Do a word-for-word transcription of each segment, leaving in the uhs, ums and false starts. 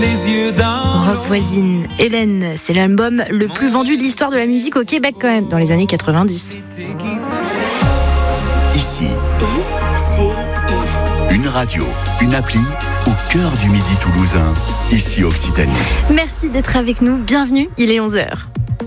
Les yeux d'un Rock voisine, Hélène, c'est l'album le plus vendu de l'histoire de la musique au Québec quand même, dans les années quatre-vingt-dix. Ici, I C I. une radio, une appli au cœur du Midi toulousain. Ici Occitanie. Merci d'être avec nous, bienvenue, il est onze heures.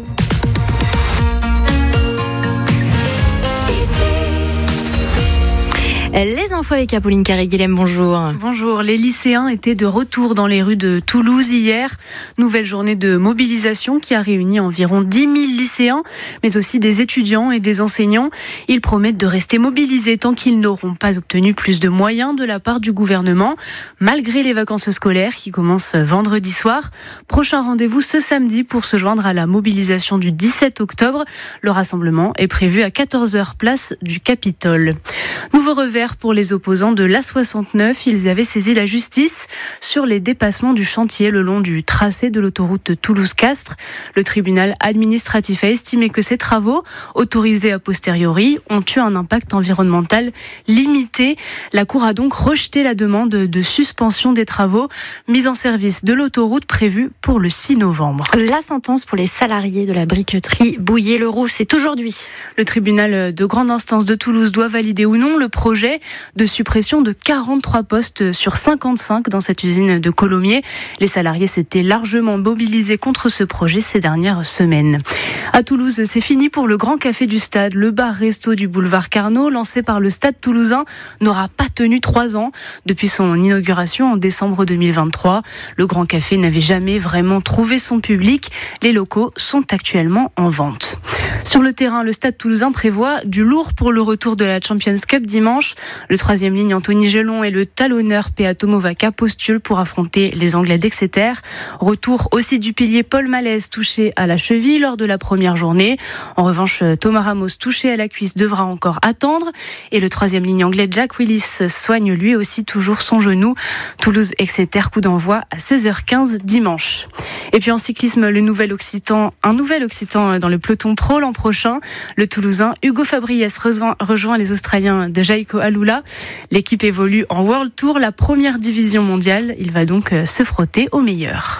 Les infos avec Apolline Carré-Guilhem, bonjour. Bonjour, les lycéens étaient de retour dans les rues de Toulouse hier. Nouvelle journée de mobilisation qui a réuni environ dix mille lycéens, mais aussi des étudiants et des enseignants. Ils promettent de rester mobilisés tant qu'ils n'auront pas obtenu plus de moyens de la part du gouvernement, malgré les vacances scolaires qui commencent vendredi soir. Prochain rendez-vous ce samedi pour se joindre à la mobilisation du dix-sept octobre. Le rassemblement est prévu à quatorze heures place du Capitole. Nouveau revers pour les opposants de l'A soixante-neuf. Ils avaient saisi la justice sur les dépassements du chantier le long du tracé de l'autoroute Toulouse-Castres. Le tribunal administratif a estimé que ces travaux, autorisés a posteriori, ont eu un impact environnemental limité. La Cour a donc rejeté la demande de suspension des travaux mis en service de l'autoroute prévue pour le six novembre. La sentence pour les salariés de la briqueterie Bouillé-le-Roux, c'est aujourd'hui. Le tribunal de grande instance de Toulouse doit valider ou non le projet de suppression de quarante-trois postes sur cinquante-cinq dans cette usine de Colomiers. Les salariés s'étaient largement mobilisés contre ce projet ces dernières semaines. À Toulouse, c'est fini pour le Grand Café du Stade. Le bar-resto du boulevard Carnot, lancé par le Stade toulousain, n'aura pas tenu trois ans. Depuis son inauguration en décembre deux mille vingt-trois, le Grand Café n'avait jamais vraiment trouvé son public. Les locaux sont actuellement en vente. Sur le terrain, le Stade toulousain prévoit du lourd pour le retour de la Champions Cup dimanche. Le troisième ligne, Anthony Gelon, et le talonneur Peato Movaca postulent pour affronter les Anglais d'Exeter. Retour aussi du pilier Paul Malaise, touché à la cheville lors de la première journée. En revanche, Thomas Ramos, touché à la cuisse, devra encore attendre. Et le troisième ligne anglais, Jack Willis, soigne lui aussi toujours son genou. Toulouse-Exeter, coup d'envoi à seize heures quinze dimanche. Et puis en cyclisme, le nouvel Occitan, un nouvel Occitan dans le peloton pro l'an prochain. Le Toulousain Hugo Fabriès rejoint, rejoint les Australiens de Jaiko Alula. L'équipe évolue en World Tour, la première division mondiale. Il va donc se frotter aux meilleurs.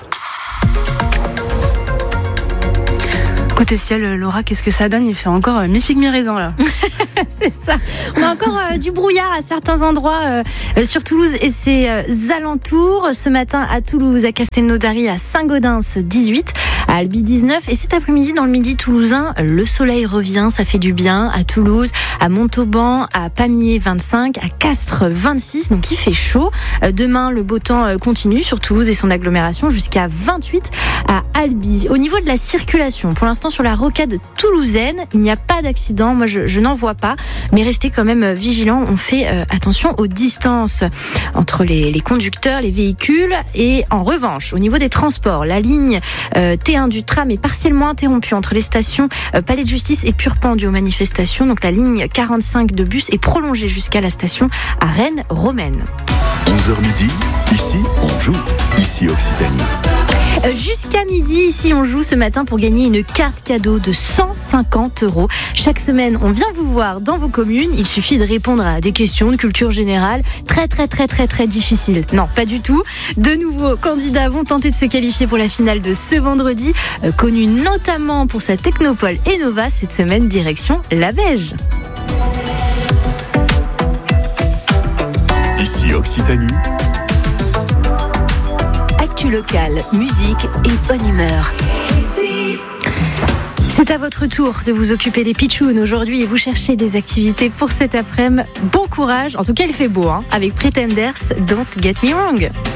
Côté ciel, Laura, qu'est-ce que ça donne ? Il fait encore euh, mi-figue mi-raisin là. C'est ça. On a encore euh, du brouillard à certains endroits euh, sur Toulouse et ses euh, alentours. Ce matin à Toulouse, à Castelnaudary, à Saint-Gaudens dix-huit, à Albi dix-neuf. Et cet après-midi dans le Midi toulousain, le soleil revient, ça fait du bien. À Toulouse, à Montauban, à Pamiers vingt-cinq, à Castres vingt-six. Donc il fait chaud. Euh, demain, le beau temps euh, continue sur Toulouse et son agglomération jusqu'à vingt-huit à Albi. Au niveau de la circulation, pour l'instant sur la rocade toulousaine, il n'y a pas d'accident. Moi, je, je n'en vois pas. Mais restez quand même vigilants. On fait euh, attention aux distances entre les, les conducteurs, les véhicules. Et en revanche, au niveau des transports, la ligne euh, T un du tram est partiellement interrompue entre les stations euh, Palais de Justice et Purpan due aux manifestations. Donc la ligne quarante-cinq de bus est prolongée jusqu'à la station à Rennes-Romaine. onze heures midi, ici on joue. Ici Occitanie. Jusqu'à midi, ici on joue ce matin pour gagner une carte cadeau de cent cinquante euros. Chaque semaine, on vient vous voir dans vos communes. Il suffit de répondre à des questions de culture générale. Très très très très très difficile. Non, pas du tout. De nouveaux candidats vont tenter de se qualifier pour la finale de ce vendredi, euh, connue notamment pour sa Technopole Enova. Cette semaine, direction la Beige. Ici Occitanie. Actu locale, musique et bonne humeur. C'est à votre tour de vous occuper des pitchounes aujourd'hui et vous cherchez des activités pour cet après-midi. Bon courage, en tout cas il fait beau, hein, avec Pretenders, Don't Get Me Wrong.